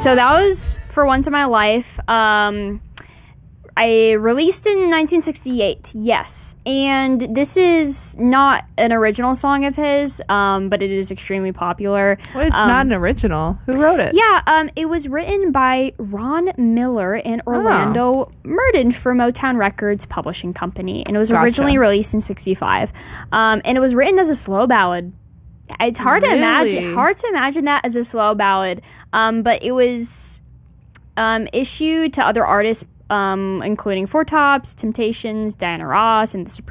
So that was For Once in My Life. I released in 1968, yes. And this is not an original song of his, but it is extremely popular. Well, it's not an original. Who wrote it? Yeah, it was written by Ron Miller and Orlando Murden for Motown Records Publishing Company. And it was originally released in 65. And it was written as a slow ballad. It's hard to imagine that as a slow ballad. But it was issued to other artists, including Four Tops, Temptations, Diana Ross, and the Supremes.